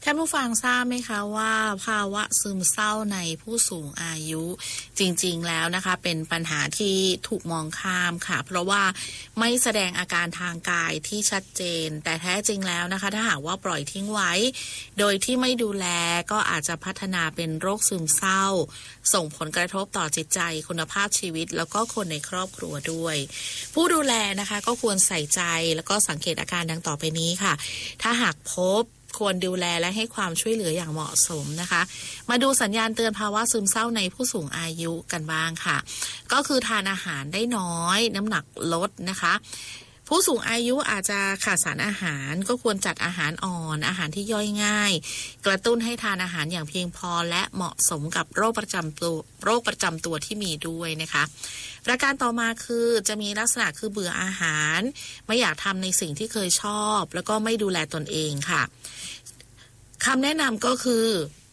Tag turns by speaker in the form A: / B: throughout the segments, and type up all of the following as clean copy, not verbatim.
A: ท่านผู้ฟังทราบไหมคะว่าภาวะซึมเศร้าในผู้สูงอายุจริงๆแล้วนะคะเป็นปัญหาที่ถูกมองข้ามค่ะเพราะว่าไม่แสดงอาการทางกายที่ชัดเจนแต่แท้จริงแล้วนะคะถ้าหากว่าปล่อยทิ้งไว้โดยที่ไม่ดูแลก็อาจจะพัฒนาเป็นโรคซึมเศร้าส่งผลกระทบต่อจิตใจคุณภาพชีวิตแล้วก็คนในครอบครัวด้วยผู้ดูแลนะคะก็ควรใส่ใจแล้วก็สังเกตอาการดังต่อไปนี้ค่ะถ้าหากพบควรดูแลและให้ความช่วยเหลืออย่างเหมาะสมนะคะมาดูสัญญาณเตือนภาวะซึมเศร้าในผู้สูงอายุกันบ้างค่ะก็คือทานอาหารได้น้อยน้ำหนักลดนะคะผู้สูงอายุอาจจะขาดสารอาหารก็ควรจัดอาหารอ่อนอาหารที่ย่อยง่ายกระตุ้นให้ทานอาหารอย่างเพียงพอและเหมาะสมกับโรคประจำตัวที่มีด้วยนะคะประการต่อมาคือจะมีลักษณะคือเบื่ออาหารไม่อยากทำในสิ่งที่เคยชอบแล้วก็ไม่ดูแลตนเองค่ะคำแนะนำก็คือ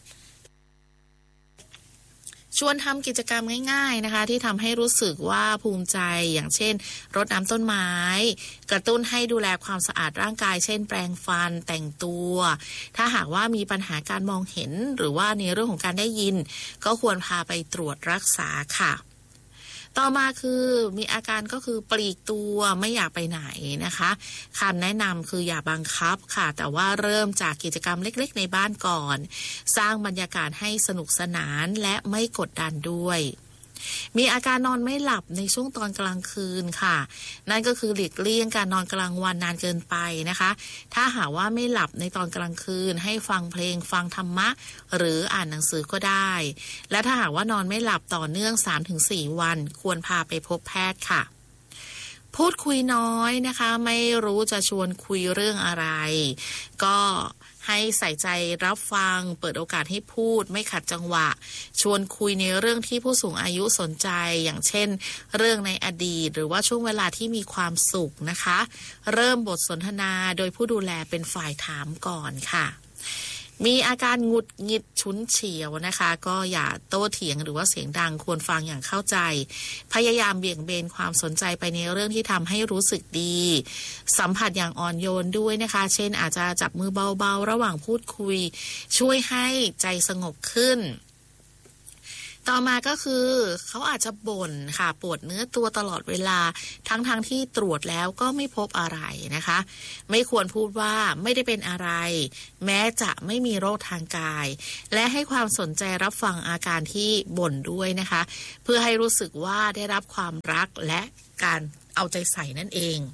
A: ชวนทำกิจกรรมง่ายๆนะคะที่ทำให้รู้สึกว่าภูมิใจอย่างเช่นรดน้ำต้นไม้กระตุ้นให้ดูแลความสะอาดร่างกายเช่นแปรงฟันแต่งตัวถ้าหากว่ามีปัญหาการมองเห็นหรือว่าในเรื่องของการได้ยินก็ควรพาไปตรวจรักษาค่ะต่อมาคือมีอาการก็คือปลีกตัวไม่อยากไปไหนนะคะคำแนะนำคืออย่าบังคับค่ะแต่ว่าเริ่มจากกิจกรรมเล็กๆในบ้านก่อนสร้างบรรยากาศให้สนุกสนานและไม่กดดันด้วยมีอาการนอนไม่หลับในช่วงตอนกลางคืนค่ะนั่นก็คือหลีกเลี่ยงการนอนกลางวันนานเกินไปนะคะถ้าหากว่าไม่หลับในตอนกลางคืนให้ฟังเพลงฟังธรรมะหรืออ่านหนังสือก็ได้และถ้าหากว่านอนไม่หลับต่อเนื่อง 3-4 วันควรพาไปพบแพทย์ค่ะพูดคุยน้อยนะคะไม่รู้จะชวนคุยเรื่องอะไรก็ให้ใส่ใจรับฟังเปิดโอกาสให้พูดไม่ขัดจังหวะชวนคุยในเรื่องที่ผู้สูงอายุสนใจอย่างเช่นเรื่องในอดีตหรือว่าช่วงเวลาที่มีความสุขนะคะเริ่มบทสนทนาโดยผู้ดูแลเป็นฝ่ายถามก่อนค่ะมีอาการหงุดหงิดฉุนเฉียวนะคะก็อย่าโต้เถียงหรือว่าเสียงดังควรฟังอย่างเข้าใจพยายามเบี่ยงเบนความสนใจไปในเรื่องที่ทำให้รู้สึกดีสัมผัสอย่างอ่อนโยนด้วยนะคะเช่นอาจจะจับมือเบาๆระหว่างพูดคุยช่วยให้ใจสงบขึ้นต่อมาก็คือเขาอาจจะบ่นค่ะปวดเนื้อตัวตลอดเวลาทั้งที่ตรวจแล้วก็ไม่พบอะไรนะคะไม่ควรพูดว่าไม่ได้เป็นอะไรแม้จะไม่มีโรคทางกายและให้ความสนใจรับฟังอาการที่บ่นด้วยนะคะเพื่อให้รู้สึกว่าได้รับความรักและการเอาใจใส่นั่นเอง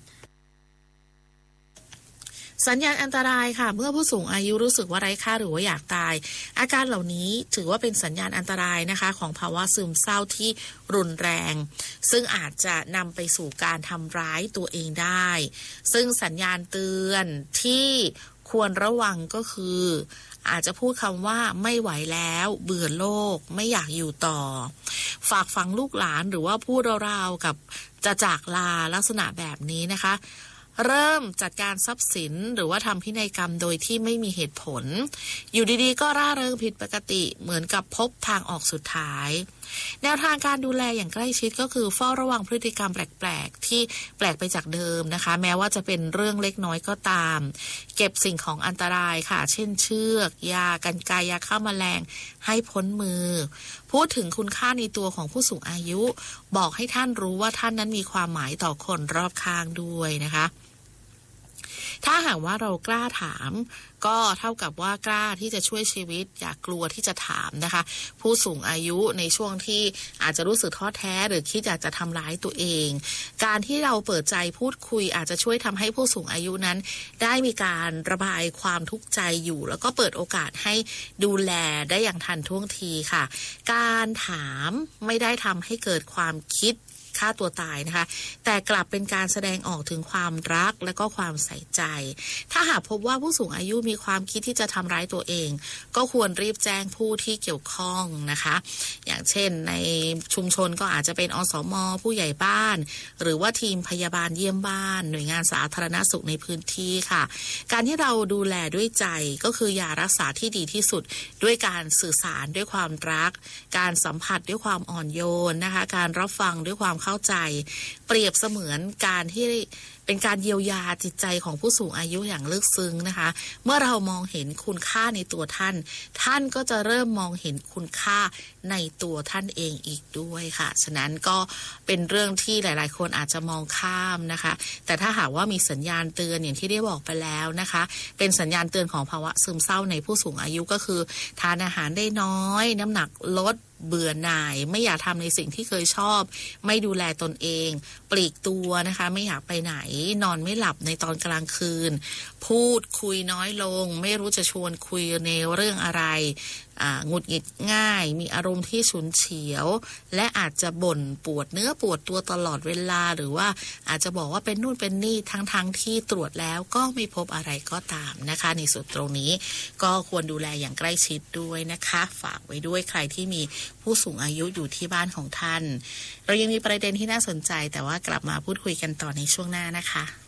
A: สัญญาณอันตรายค่ะเมื่อผู้สูงอายุรู้สึกว่าไร้ค่าหรือว่าอยากตายอาการเหล่านี้ถือว่าเป็นสัญญาณอันตรายนะคะของภาวะซึมเศร้าที่รุนแรงซึ่งอาจจะนำไปสู่การทำร้ายตัวเองได้ซึ่งสัญญาณเตือนที่ควรระวังก็คืออาจจะพูดคำว่าไม่ไหวแล้วเบื่อโลกไม่อยากอยู่ต่อฝากฝังลูกหลานหรือว่าพูดราวๆกับจะจากลาลักษณะแบบนี้นะคะเริ่มจัดการทรัพย์สินหรือว่าทำพินัยกรรมโดยที่ไม่มีเหตุผลอยู่ดีๆก็ร่าเริงผิดปกติเหมือนกับพบทางออกสุดท้ายแนวทางการดูแลอย่างใกล้ชิดก็คือเฝ้าระวังพฤติกรรมแปลกๆที่แปลกไปจากเดิมนะคะแม้ว่าจะเป็นเรื่องเล็กน้อยก็ตามเก็บสิ่งของอันตรายค่ะเช่นเชือกยากันไกรยาฆ่าแมลงให้พ้นมือพูดถึงคุณค่าในตัวของผู้สูงอายุบอกให้ท่านรู้ว่าท่านนั้นมีความหมายต่อคนรอบข้างด้วยนะคะถ้าหากว่าเรากล้าถามก็เท่ากับว่ากล้าที่จะช่วยชีวิตอย่ากลัวที่จะถามนะคะผู้สูงอายุในช่วงที่อาจจะรู้สึกท้อแท้หรือคิดอยากจะทำร้ายตัวเองการที่เราเปิดใจพูดคุยอาจจะช่วยทำให้ผู้สูงอายุนั้นได้มีการระบายความทุกข์ใจอยู่แล้วก็เปิดโอกาสให้ดูแลได้อย่างทันท่วงทีค่ะการถามไม่ได้ทำให้เกิดความคิดฆ่าตัวตายนะคะแต่กลับเป็นการแสดงออกถึงความรักและก็ความใส่ใจถ้าหากพบว่าผู้สูงอายุมีความคิดที่จะทำร้ายตัวเองก็ควรรีบแจ้งผู้ที่เกี่ยวข้องนะคะอย่างเช่นในชุมชนก็อาจจะเป็นอสม.ผู้ใหญ่บ้านหรือว่าทีมพยาบาลเยี่ยมบ้านหน่วยงานสาธารณสุขในพื้นที่ค่ะการที่เราดูแลด้วยใจก็คือยารักษาที่ดีที่สุดด้วยการสื่อสารด้วยความรักการสัมผัสด้วยความอ่อนโยนนะคะการรับฟังด้วยความเข้าใจเปรียบเสมือนการที่เป็นการเยียวยาจิตใจของผู้สูงอายุอย่างลึกซึ้งนะคะเมื่อเรามองเห็นคุณค่าในตัวท่านท่านก็จะเริ่มมองเห็นคุณค่าในตัวท่านเองอีกด้วยค่ะฉะนั้นก็เป็นเรื่องที่หลายๆคนอาจจะมองข้ามนะคะแต่ถ้าหากว่ามีสัญญาณเตือนอย่างที่ได้บอกไปแล้วนะคะเป็นสัญญาณเตือนของภาวะซึมเศร้าในผู้สูงอายุก็คือทานอาหารได้น้อยน้ำหนักลดเบื่อหน่ายไม่อยากทำในสิ่งที่เคยชอบไม่ดูแลตนเองปลีกตัวนะคะไม่อยากไปไหนนอนไม่หลับในตอนกลางคืนพูดคุยน้อยลงไม่รู้จะชวนคุยในเรื่องอะไรหงุดหงิดง่ายมีอารมณ์ที่ฉุนเฉียวและอาจจะบ่นปวดเนื้อปวดตัวตลอดเวลาหรือว่าอาจจะบอกว่าเป็นนู่นเป็นนี่ทั้งที่ตรวจแล้วก็ไม่พบอะไรก็ตามนะคะในส่วนตรงนี้ก็ควรดูแลอย่างใกล้ชิดด้วยนะคะฝากไว้ด้วยใครที่มีผู้สูงอายุอยู่ที่บ้านของท่านเรายังมีประเด็นที่น่าสนใจแต่ว่ากลับมาพูดคุยกันต่อในช่วงหน้านะคะ